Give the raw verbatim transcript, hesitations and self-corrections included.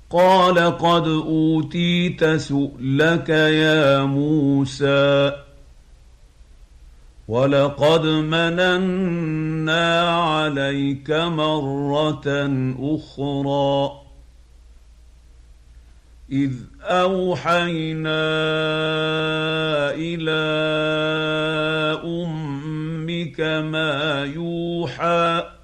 قال قد أوتيت سؤلك يا موسى ولقد مننا عليك مرة أخرى إذ أوحينا إلى أمك ما يوحى